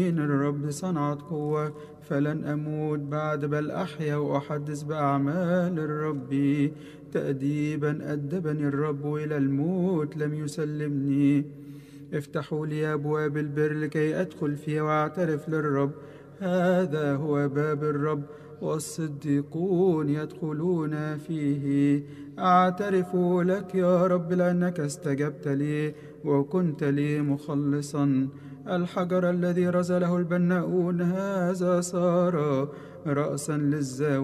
الرب صنعت قوة فلن أموت بعد، بل أحيا وأحدث بأعمال الرب. تأديبا أدبني الرب، إلى الموت لم يسلمني. افتحوا لي أبواب البر لكي أدخل فيها وأعترف للرب. هذا هو باب الرب، والصديقون يدخلون فيه. أعترف لك يا رب لأنك استجبت لي وكنت لي مخلصا. الحجر الذي رزله البناؤون هذا صار رأسا للزاوية.